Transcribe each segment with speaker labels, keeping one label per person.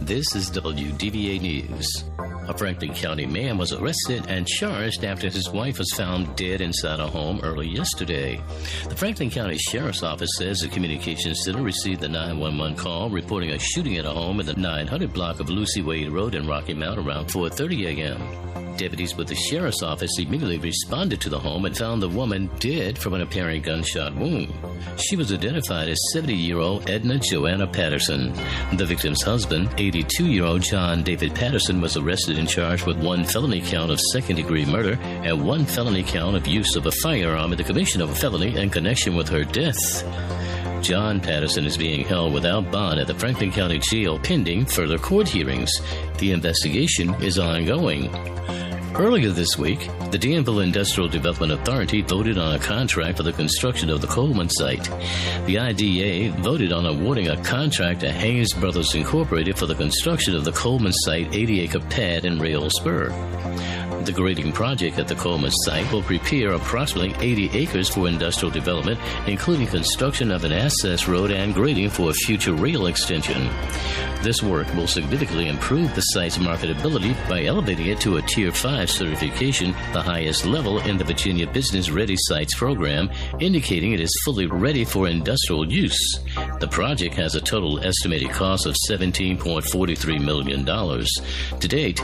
Speaker 1: This is WDVA News. A Franklin County man was arrested and charged after his wife was found dead inside a home early yesterday. The Franklin County Sheriff's Office says the Communications Center received the 911 call reporting a shooting at a home in the 900 block of Lucy Wade Road in Rocky Mount around 4:30 a.m. Deputies with the Sheriff's Office immediately responded to the home and found the woman dead from an apparent gunshot wound. She was identified as 70-year-old Edna Joanna Patterson. The victim's husband, 82-year-old John David Patterson, was arrested and charged with one felony count of second-degree murder and one felony count of use of a firearm in the commission of a felony in connection with her death. John Patterson is being held without bond at the Franklin County Jail pending further court hearings. The investigation is ongoing. Earlier this week, the Danville Industrial Development Authority voted on a contract for the construction of the Coleman site. The IDA voted on awarding a contract to Haynes Brothers Incorporated for the construction of the Coleman site 80-acre pad and rail spur. The grading project at the Coleman site will prepare approximately 80 acres for industrial development, including construction of an access road and grading for a future rail extension. This work will significantly improve the site's marketability by elevating it to a Tier 5 certification, the highest level in the Virginia Business Ready Sites program, indicating it is fully ready for industrial use. The project has a total estimated cost of $17.43 million. To date,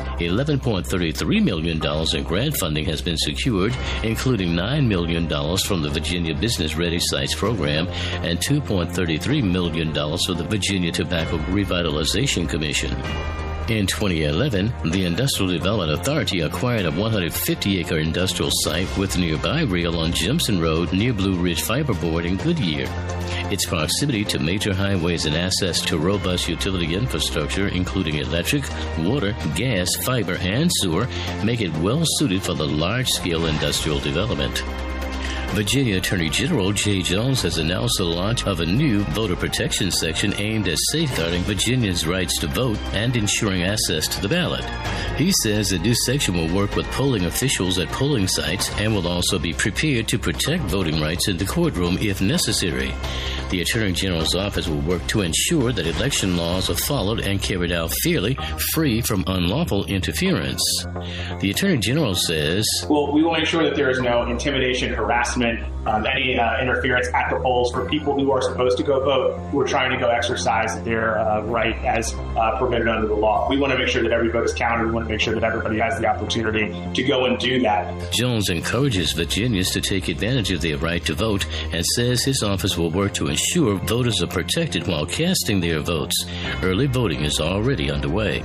Speaker 1: $11.33 million in grant funding has been secured, including $9 million from the Virginia Business Ready Sites program and $2.33 million for the Virginia Tobacco Revitalization Commission. In 2011, the Industrial Development Authority acquired a 150-acre industrial site with nearby rail on Jimson Road near Blue Ridge Fiberboard in Goodyear. Its proximity to major highways and access to robust utility infrastructure, including electric, water, gas, fiber, and sewer, make it well suited for the large-scale industrial development. Virginia Attorney General Jay Jones has announced the launch of a new voter protection section aimed at safeguarding Virginians' rights to vote and ensuring access to the ballot. He says the new section will work with polling officials at polling sites and will also be prepared to protect voting rights in the courtroom if necessary. The Attorney General's office will work to ensure that election laws are followed and carried out fairly, free from unlawful interference. The Attorney General says,
Speaker 2: "Well, we will make sure that there is no intimidation, harassment, any interference at the polls for people who are supposed to go vote, who are trying to go exercise their right as permitted under the law. We want to make sure that every vote is counted. We want to make sure that everybody has the opportunity to go and do that."
Speaker 1: Jones encourages Virginians to take advantage of their right to vote and says his office will work to ensure voters are protected while casting their votes. Early voting is already underway.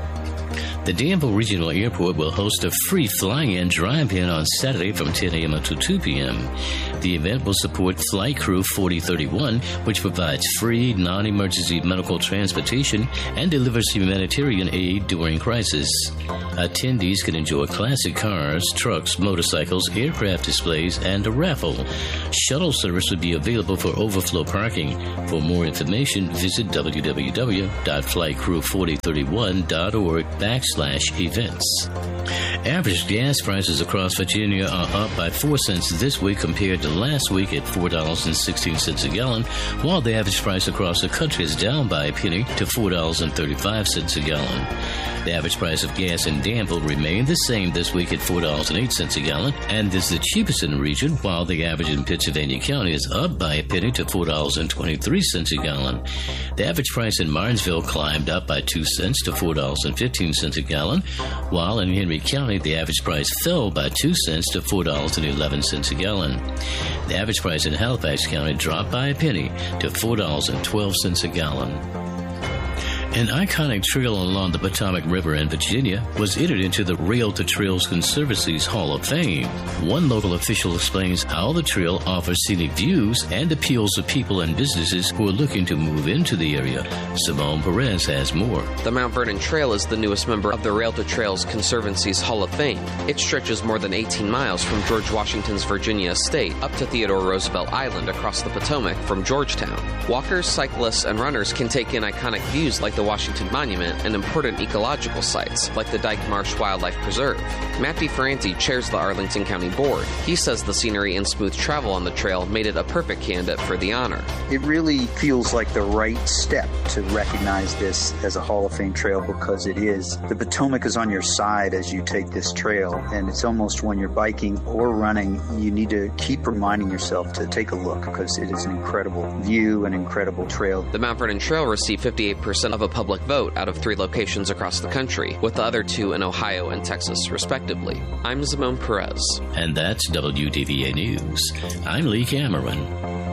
Speaker 1: The Danville Regional Airport will host a free fly-in drive-in on Saturday from 10 a.m. until 2 p.m. The event will support Flight Crew 4031, which provides free, non-emergency medical transportation and delivers humanitarian aid during crisis. Attendees can enjoy classic cars, trucks, motorcycles, aircraft displays, and a raffle. Shuttle service will be available for overflow parking. For more information, visit www.flightcrew4031.org/events. Average gas prices across Virginia are up by 4 cents this week compared to last week at $4.16 a gallon, while the average price across the country is down by a penny to $4.35 a gallon. The average price of gas in Danville remained the same this week at $4.08 a gallon, and is the cheapest in the region, while the average in Pittsylvania County is up by a penny to $4.23 a gallon. The average price in Martinsville climbed up by 2 cents to $4.15 a gallon, while in Henry County the average price fell by 2 cents to $4.11 a gallon. The average price in Halifax County dropped by a penny to $4.12 a gallon. An iconic trail along the Potomac River in Virginia was entered into the Rail to Trails Conservancy's Hall of Fame. One local official explains how the trail offers scenic views and appeals to people and businesses who are looking to move into the area. Simone Perez has more.
Speaker 3: The Mount Vernon Trail is the newest member of the Rail to Trails Conservancy's Hall of Fame. It stretches more than 18 miles from George Washington's Virginia estate up to Theodore Roosevelt Island across the Potomac from Georgetown. Walkers, cyclists, and runners can take in iconic views like the Washington Monument and important ecological sites like the Dyke Marsh Wildlife Preserve. Matt DeFerranti chairs the Arlington County Board. He says the scenery and smooth travel on the trail made it a perfect candidate for the honor.
Speaker 4: It really feels like the right step to recognize this as a Hall of Fame trail because it is. The Potomac is on your side as you take this trail, and it's almost when you're biking or running, you need to keep reminding yourself to take a look because it is an incredible view, an incredible trail.
Speaker 3: The Mount Vernon Trail received 58% of a public vote out of 3 locations across the country, with the other 2 in Ohio and Texas, respectively. I'm Simone Perez.
Speaker 1: And that's WDVA News. I'm Lee Cameron.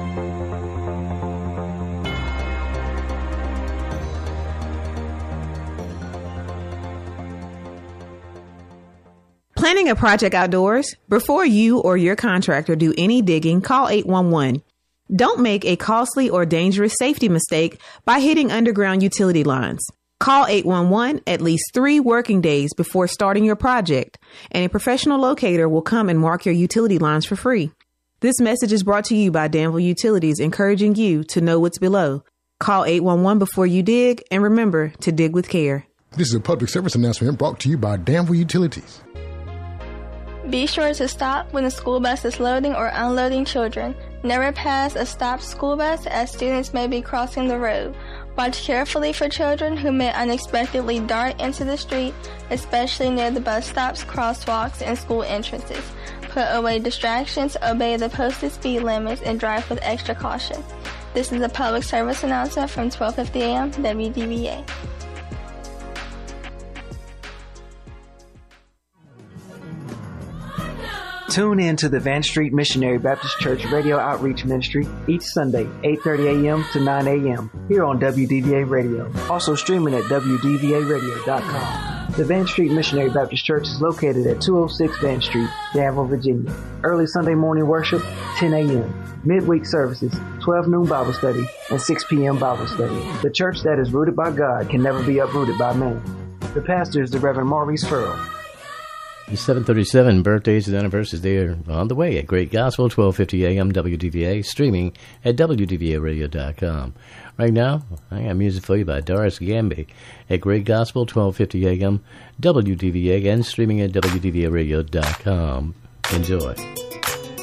Speaker 5: Planning a project outdoors? Before you or your contractor do any digging, call 811. Don't make a costly or dangerous safety mistake by hitting underground utility lines. Call 811 at least 3 working days before starting your project, and a professional locator will come and mark your utility lines for free. This message is brought to you by Danville Utilities, encouraging you to know what's below. Call 811 before you dig, and remember to dig with care.
Speaker 6: This is a public service announcement brought to you by Danville Utilities.
Speaker 7: Be sure to stop when the school bus is loading or unloading children. Never pass a stopped school bus as students may be crossing the road. Watch carefully for children who may unexpectedly dart into the street, especially near the bus stops, crosswalks, and school entrances. Put away distractions, obey the posted speed limits, and drive with extra caution. This is a public service announcement from 1250 AM WDVA.
Speaker 8: Tune in to the Van Street Missionary Baptist Church Radio Outreach Ministry each Sunday, 8:30 a.m. to 9 a.m. here on WDVA Radio. Also streaming at WDVAradio.com. The Van Street Missionary Baptist Church is located at 206 Van Street, Danville, Virginia. Early Sunday morning worship, 10 a.m. Midweek services, 12 noon Bible study, and 6 p.m. Bible study. The church that is rooted by God can never be uprooted by man. The pastor is the Reverend Maurice Furrow.
Speaker 1: The 737 birthdays and anniversaries, they are on the way at Great Gospel, 1250 AM WDVA, streaming at WDVAradio.com. Right now, I got music for you by Doris Gamby at Great Gospel, 1250 AM WDVA, and streaming at WDVAradio.com. Enjoy.